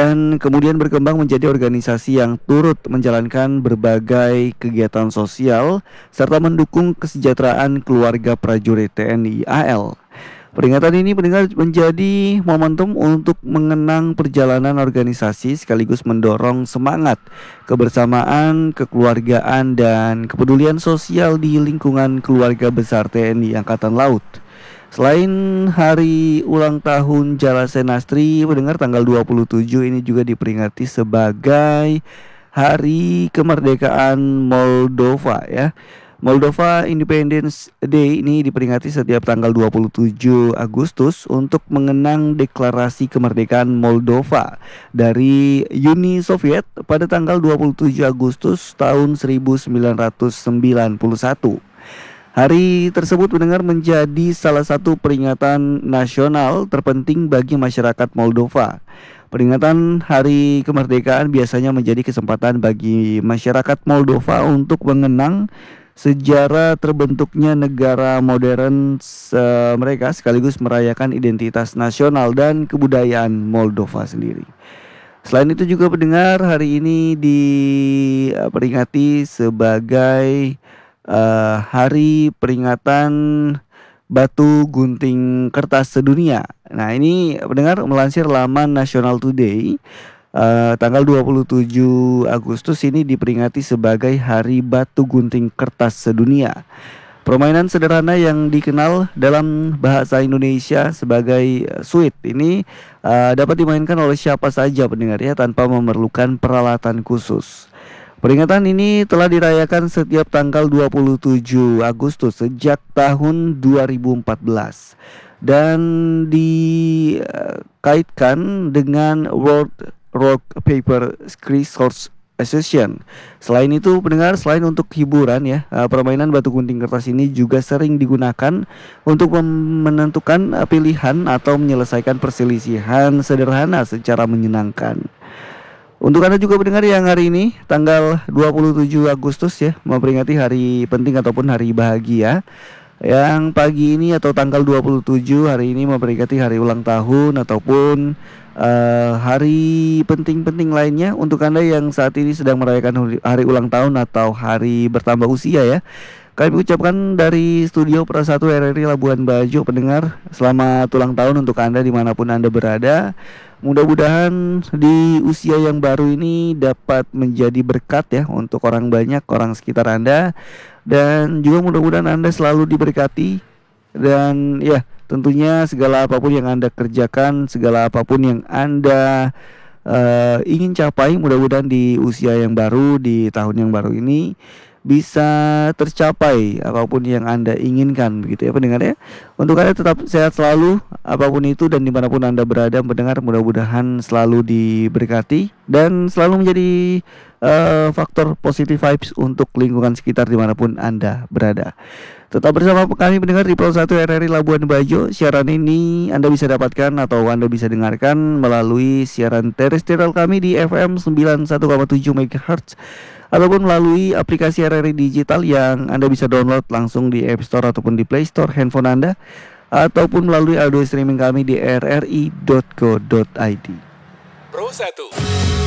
dan kemudian berkembang menjadi organisasi yang turut menjalankan berbagai kegiatan sosial serta mendukung kesejahteraan keluarga prajurit TNI AL. Peringatan ini menjadi momentum untuk mengenang perjalanan organisasi sekaligus mendorong semangat, kebersamaan, kekeluargaan, dan kepedulian sosial di lingkungan keluarga besar TNI Angkatan Laut. Selain hari ulang tahun Jala Senastri, pendengar, tanggal 27 ini juga diperingati sebagai Hari Kemerdekaan Moldova ya. Moldova Independence Day ini diperingati setiap tanggal 27 Agustus untuk mengenang deklarasi kemerdekaan Moldova dari Uni Soviet pada tanggal 27 Agustus tahun 1991. Hari tersebut mendengar menjadi salah satu peringatan nasional terpenting bagi masyarakat Moldova. Peringatan Hari Kemerdekaan biasanya menjadi kesempatan bagi masyarakat Moldova untuk mengenang sejarah terbentuknya negara modern mereka sekaligus merayakan identitas nasional dan kebudayaan Moldova sendiri. Selain itu juga pendengar, hari ini diperingati sebagai Hari Peringatan Batu Gunting Kertas Sedunia. Nah, ini pendengar melansir laman National Today, tanggal 27 Agustus ini diperingati sebagai Hari Batu Gunting Kertas Sedunia. Permainan sederhana yang dikenal dalam bahasa Indonesia sebagai suit ini dapat dimainkan oleh siapa saja pendengar ya, tanpa memerlukan peralatan khusus. Peringatan ini telah dirayakan setiap tanggal 27 Agustus sejak tahun 2014 dan dikaitkan dengan World Rock Paper Scissors Association. Selain itu pendengar, selain untuk hiburan ya, permainan batu gunting kertas ini juga sering digunakan untuk menentukan pilihan atau menyelesaikan perselisihan sederhana secara menyenangkan. Untuk Anda juga pendengar yang hari ini tanggal 27 Agustus ya, memperingati hari penting ataupun hari bahagia, yang pagi ini atau tanggal 27 hari ini memperingati hari ulang tahun ataupun hari penting-penting lainnya. Untuk Anda yang saat ini sedang merayakan hari ulang tahun atau hari bertambah usia ya, kami ucapkan dari studio Pro 1 RRI Labuan Bajo pendengar, selamat ulang tahun untuk Anda dimanapun Anda berada. Mudah-mudahan di usia yang baru ini dapat menjadi berkat ya untuk orang banyak, orang sekitar Anda. Dan juga mudah-mudahan Anda selalu diberkati. Dan ya tentunya segala apapun yang Anda kerjakan, segala apapun yang Anda ingin capai, mudah-mudahan di usia yang baru, di tahun yang baru ini bisa tercapai apapun yang Anda inginkan, begitu ya pendengar ya. Untuk Anda tetap sehat selalu apapun itu dan dimanapun Anda berada pendengar, mudah-mudahan selalu diberkati dan selalu menjadi faktor positive vibes untuk lingkungan sekitar dimanapun Anda berada. Tetap bersama kami pendengar di Pro 1 RRI Labuan Bajo. Siaran ini Anda bisa dapatkan atau Anda bisa dengarkan melalui siaran terestrial kami di FM 91,7 MHz ataupun melalui aplikasi RRI Digital yang Anda bisa download langsung di App Store ataupun di Play Store handphone Anda, ataupun melalui audio streaming kami di rri.co.id. Pro 1